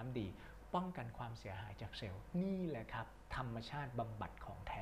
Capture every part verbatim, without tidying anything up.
ำดีป้องกันความเสียหายจากเซลล์นี่แหละครับธรรมชาติบำบัดของแท้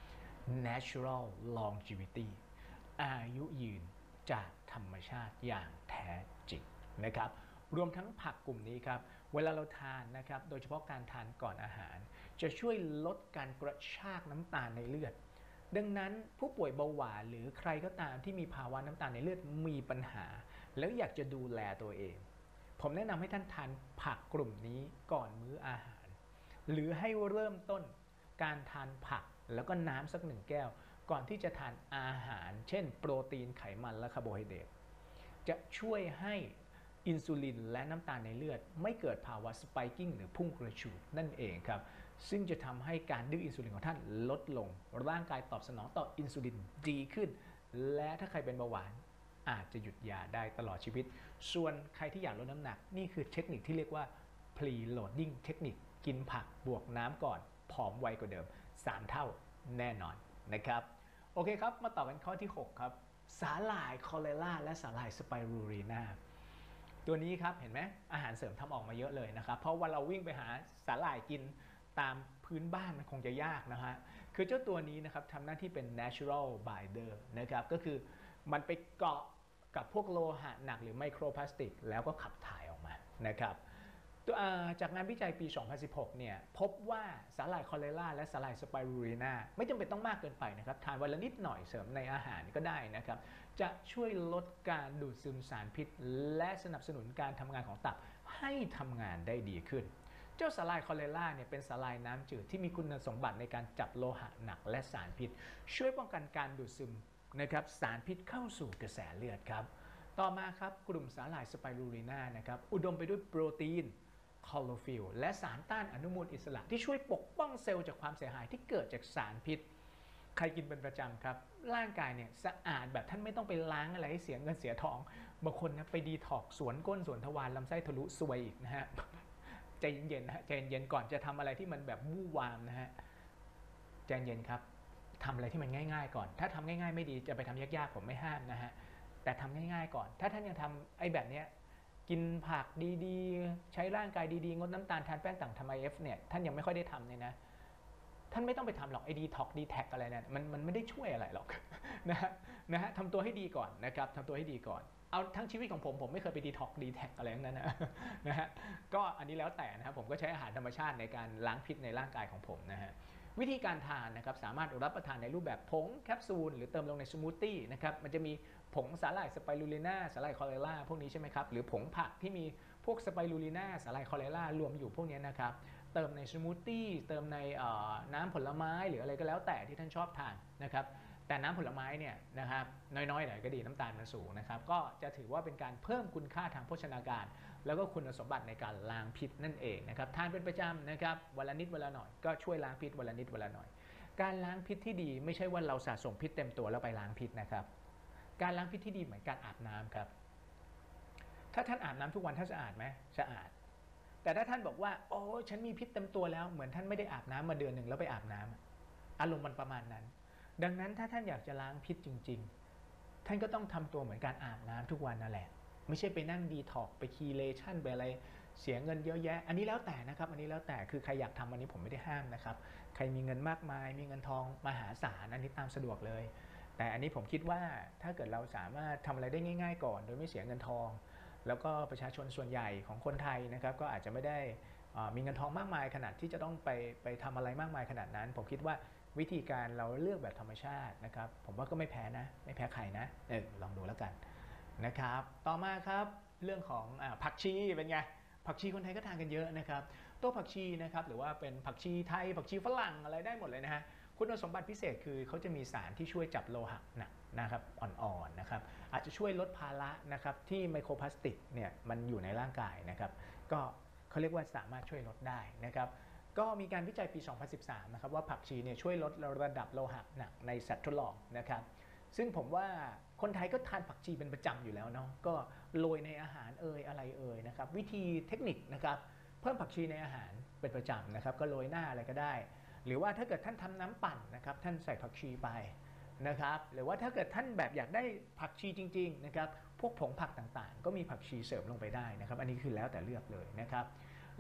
natural longevity อายุยืนจากธรรมชาติอย่างแท้จริงนะครับรวมทั้งผักกลุ่มนี้ครับเวลาเราทานนะครับโดยเฉพาะการทานก่อนอาหารจะช่วยลดการกระชากน้ำตาลในเลือดดังนั้นผู้ป่วยเบาหวานหรือใครก็ตามที่มีภาวะน้ำตาลในเลือดมีปัญหาแล้วอยากจะดูแลตัวเองผมแนะนำให้ท่านทานผักกลุ่มนี้ก่อนมื้ออาหารหรือให้เริ่มต้นการทานผักแล้วก็น้ำสักหนึ่งแก้วก่อนที่จะทานอาหารเช่นโปรตีนไขมันและคาร์โบไฮเดรตจะช่วยให้อินซูลินและน้ำตาลในเลือดไม่เกิดภาวะสไปกิ้งหรือพุ่งกระฉูดนั่นเองครับซึ่งจะทำให้การดื้ออินซูลินของท่านลดลงร่างกายตอบสนองต่ออินซูลินดีขึ้นและถ้าใครเป็นเบาหวานอาจจะหยุดยาได้ตลอดชีวิตส่วนใครที่อยากลดน้ำหนักนี่คือเทคนิคที่เรียกว่า pre-loading เทคนิคกินผักบวกน้ำก่อนผอมไวกว่าเดิมสามเท่าแน่นอนนะครับโอเคครับมาต่อกันข้อที่หกครับสาหร่ายคอเลราและสาหร่ายสไปรูลีนาตัวนี้ครับเห็นไหมอาหารเสริมทำออกมาเยอะเลยนะครับเพราะว่าเราวิ่งไปหาสาหร่ายกินตามพื้นบ้านมันคงจะยากนะฮะคือเจ้าตัวนี้นะครับทำหน้าที่เป็น natural binder นะครับก็คือมันไปเกาะกับพวกโลหะหนักหรือไมโครพลาสติกแล้วก็ขับถ่ายออกมานะครับจากงานวิจัยปี สองพันสิบหก เนี่ยพบว่าสาหร่ายคอเลราและสาหร่ายสไปรูลีนาไม่จำเป็นต้องมากเกินไปนะครับทานวันละนิดหน่อยเสริมในอาหารก็ได้นะครับจะช่วยลดการดูดซึมสารพิษและสนับสนุนการทำงานของตับให้ทำงานได้ดีขึ้นเจ้าสาหร่ายคอเลราเนี่ยเป็นสาหร่ายน้ำจืดที่มีคุณสมบัติในการจับโลหะหนักและสารพิษช่วยป้องกันการดูดซึมนะครับสารพิษเข้าสู่กระแสเลือดครับต่อมาครับกลุ่มสาหร่ายสไปรูลีนานะครับอุดมไปด้วยโปรตีนคลอโรฟิลและสารต้านอนุมูลอิสระที่ช่วยปกป้องเซลล์จากความเสียหายที่เกิดจากสารพิษใครกินเป็นประจำครับร่างกายเนี่ยสะอาดแบบท่านไม่ต้องไปล้างอะไรให้เสียเงินเสียทองบางคนนะไปดีท็อกสวนก้นสวนทวารลำไส้ทะลุซวยอีกนะฮะใจเย็นๆนะฮะใจเย็นๆก่อนจะทำอะไรที่มันแบบวู่วามนะฮะใจเย็นครับทำอะไรที่มันง่ายๆก่อนถ้าทำง่ายๆไม่ดีจะไปทำยากๆผมไม่ห้ามนะฮะแต่ทำง่ายๆก่อนถ้าท่านยังทำไอ้แบบเนี้ยกินผักดีๆใช้ร่างกายดีๆงดน้ำตาลทานแป้งต่างทำ ไอ เอฟ เนี่ยท่านยังไม่ค่อยได้ทำเลยนะท่านไม่ต้องไปทำหรอกไอ้ดีท็อกดีแท็กอะไรเนี่ยมันมันไม่ได้ช่วยอะไรหรอกนะฮะนะฮะทำตัวให้ดีก่อนนะครับทำตัวให้ดีก่อนเอาทั้งชีวิตของผมผมไม่เคยไปดีท็อกดีแท็กอะไรทั้งนั้นนะนะฮะก็อันนี้แล้วแต่นะครับผมก็ใช้อาหารธรรมชาติในการล้างพิษในร่างกายของผมนะฮะวิธีการทานนะครับสามารถรับประทานในรูปแบบผงแคปซูลหรือเติมลงในสมูทตี้นะครับมันจะมีผงสาหร่ายสไปรูลีนาสาหร่ายคอเลราพวกนี้ใช่ไหมครับหรือผงผักที่มีพวกสไปรูลีนาสาหร่ายคอเลรารวมอยู่พวกนี้นะครับเติมในสมูทตี้เติมในน้ำผลไม้หรืออะไรก็แล้วแต่ที่ท่านชอบทานนะครับแต่น้ำผลไม้เนี่ยนะครับน้อยๆหน่อยก็ดีน้ำตาลมันสูงนะครับก็จะถือว่าเป็นการเพิ่มคุณค่าทางโภชนาการแล้วก็คุณสมบัติในการล้างพิษนั่นเองนะครับทานเป็นประจำนะครับวันละนิดวันละหน่อยก็ช่วยล้างพิษวันละนิดวันละหน่อยการล้างพิษที่ดีไม่ใช่ว่าเราสะสมพิษเต็มตัวแล้วไปล้างพิษนะครับการล้างพิษที่ดีเหมือนการอาบน้ำครับถ้าท่านอาบน้ำทุกวันท่านสะอาดไหมสะอาดแต่ถ้าท่านบอกว่าโอ้ฉันมีพิษเต็มตัวแล้วเหมือนท่านไม่ได้อาบน้ำมาเดือนหนึ่งแล้วไปอาบน้ำอารมณ์มันประมาณนั้นดังนั้นถ้าท่านอยากจะล้างพิษจริงๆท่านก็ต้องทำตัวเหมือนการอาบน้ำทุกวันนั่นแหละไม่ใช่ไปนั่งดีท็อกไปคีเลชั่นไปอะไรเสียเงินเยอะแยะอันนี้แล้วแต่นะครับอันนี้แล้วแต่คือใครอยากทำอันนี้ผมไม่ได้ห้ามนะครับใครมีเงินมากมายมีเงินทองมหาศาลอันนี้ตามสะดวกเลยแต่อันนี้ผมคิดว่าถ้าเกิดเราสามารถทำอะไรได้ง่ายๆก่อนโดยไม่เสียเงินทองแล้วก็ประชาชนส่วนใหญ่ของคนไทยนะครับก็อาจจะไม่ได้มีเงินทองมากมายขนาดที่จะต้องไปไปทำอะไรมากมายขนาดนั้นผมคิดว่าวิธีการเราเลือกแบบธรรมชาตินะครับผมว่าก็ไม่แพ้นะไม่แพ้ใครนะเออลองดูแล้วกันนะครับต่อมาครับเรื่องของอ่าผักชีเป็นไงผักชีคนไทยก็ทานกันเยอะนะครับตัวผักชีนะครับหรือว่าเป็นผักชีไทยผักชีฝรั่งอะไรได้หมดเลยนะฮะคุณสมบัติพิเศษคือเขาจะมีสารที่ช่วยจับโลหะหนักนะครับอ่อนๆนะครับอาจจะช่วยลดภาระนะครับที่ไมโครพลาสติกเนี่ยมันอยู่ในร่างกายนะครับก็เขาเรียกว่าสามารถช่วยลดได้นะครับก็มีการวิจัยปี สองพันสิบสาม นะครับว่าผักชีเนี่ยช่วยลดระดับโลหะหนักในสัตว์ทดลองนะครับซึ่งผมว่าคนไทยก็ทานผักชีเป็นประจำอยู่แล้วเนาะก็โรยในอาหารเอ่ยอะไรเอ่ยนะครับวิธีเทคนิคนะครับเพิ่มผักชีในอาหารเป็นประจำนะครับก็โรยหน้าอะไรก็ได้หรือว่าถ้าเกิดท่านทำน้ำปั่นนะครับท่านใส่ผักชีไปนะครับหรือว่าถ้าเกิดท่านแบบอยากได้ผักชีจริงๆนะครับพวกผงผักต่างๆก็มีผักชีเสริมลงไปได้นะครับอันนี้คือแล้วแต่เลือกเลยนะครับ